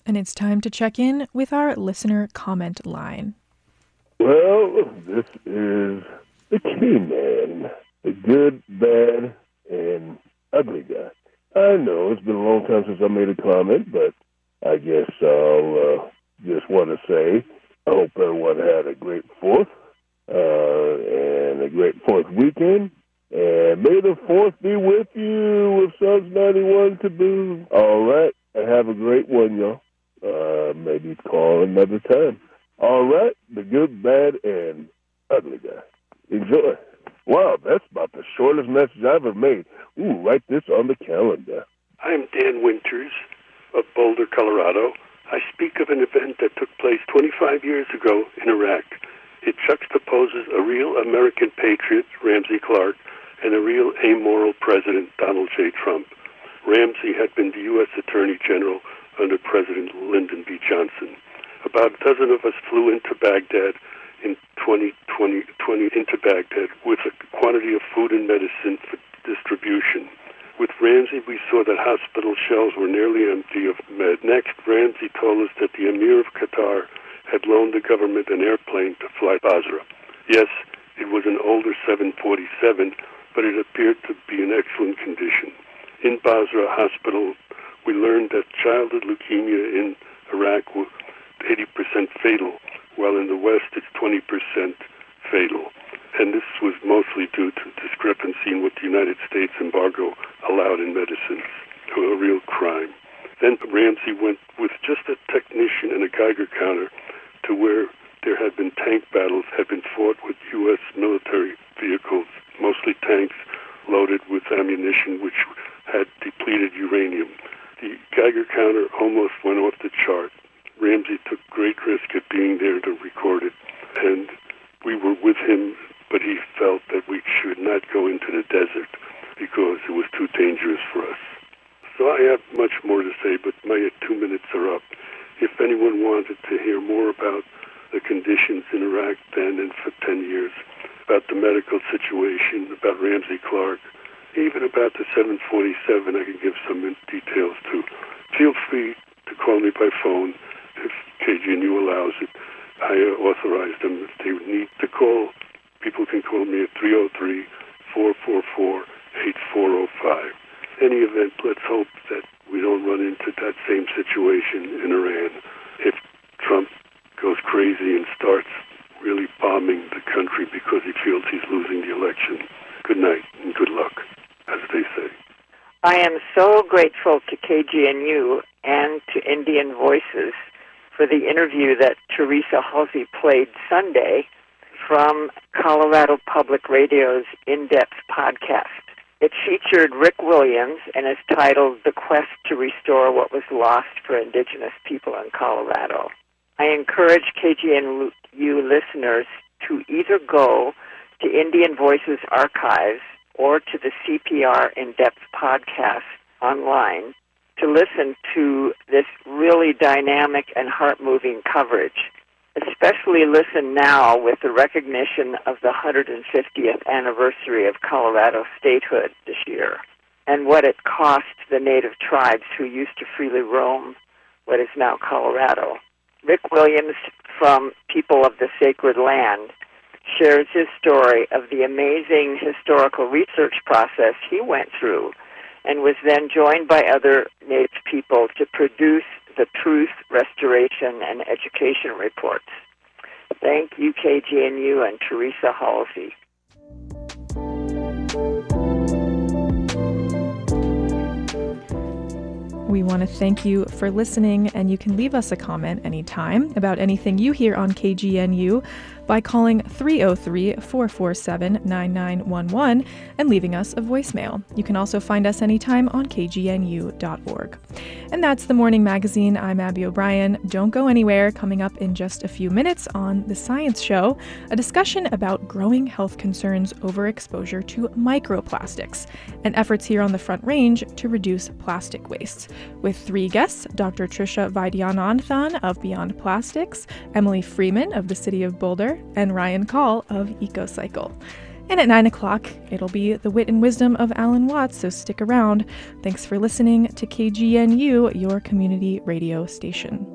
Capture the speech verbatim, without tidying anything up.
and it's time to check in with our listener comment line. Well, this is the Key-Man, the good, bad, and ugly guy. I know it's been a long time since I made a comment, but I guess I'll uh, just want to say I hope everyone had a great fourth uh, and a great fourth weekend. And may the fourth be with you with Psalms ninety-one to boot. All right, and have a great one, y'all. Uh, maybe call another time. All right, the good, bad, and ugly guy. Enjoy. Wow, that's about the shortest message I've ever made. Ooh, write this on the calendar. I'm Dan Winters of Boulder, Colorado. I speak of an event that took place twenty-five years ago in Iraq. It juxtaposes a real American patriot, Ramsey Clark, and a real amoral president, Donald J. Trump. Ramsey had been the U S Attorney General under President Lyndon B. Johnson. About a dozen of us flew into Baghdad in twenty twenty, twenty into Baghdad with a quantity of food and medicine for distribution. With Ramsey, we saw that hospital shelves were nearly empty of med. Next, Ramsey told us that the Emir of Qatar had loaned the government an airplane to fly Basra. Yes, it was an older seven forty-seven, but it appeared to be in excellent condition. In Basra Hospital, we learned that childhood leukemia in Iraq was eighty percent fatal, while in the West it's twenty percent fatal. And this was mostly due to discrepancy in what the United States embargo allowed in medicines, a real crime. Then Ramsey went with just a technician and a Geiger counter to where there had been tank battles, had been fought with U S military vehicles, mostly tanks loaded with ammunition which had depleted uranium. The Geiger counter almost went off the chart. Ramsey took great risk at being there to record it, and we were with him, but he felt that we should not go into the desert because it was too dangerous for us. So I have much more to say, but my two minutes are up. If anyone wanted to hear more about the conditions in Iraq then and for ten years, about the medical situation, about Ramsey Clark, even about the seven forty-seven, I can give some details too. Feel free to call me by phone if K G N U allows it. I authorize them if they need to call. People can call me at three oh three, four four four, eight four oh five. Any event, let's hope that we don't run into that same situation in Iran if Trump goes crazy and starts really bombing the country because he feels he's losing the election. Good night and good luck, as they say. I am so grateful to K G N U and to Indian Voices for the interview that Teresa Halsey played Sunday from Colorado Public Radio's In-Depth podcast. It featured Rick Williams and is titled The Quest to Restore What Was Lost for Indigenous People in Colorado. I encourage K G N U listeners to either go to Indian Voices archives or to the C P R In-Depth podcast online to listen to this really dynamic and heart-moving coverage. Especially listen now with the recognition of the one hundred fiftieth anniversary of Colorado statehood this year and what it cost the native tribes who used to freely roam what is now Colorado. Rick Williams from People of the Sacred Land shares his story of the amazing historical research process he went through and was then joined by other Native people to produce the Truth, Restoration, and Education reports. Thank you, K G N U and Teresa Halsey. We want to thank you for listening, and you can leave us a comment anytime about anything you hear on K G N U by calling three oh three, four four seven, nine nine one one and leaving us a voicemail. You can also find us anytime on K G N U dot org. And that's The Morning Magazine. I'm Abby O'Brien. Don't go anywhere. Coming up in just a few minutes on The Science Show, a discussion about growing health concerns over exposure to microplastics and efforts here on the Front Range to reduce plastic waste. With three guests, Doctor Trisha Vaidyanathan of Beyond Plastics, Emily Freeman of the City of Boulder, and Ryan Call of EcoCycle. And at nine o'clock, it'll be the wit and wisdom of Alan Watts, so stick around. Thanks for listening to K G N U, your community radio station.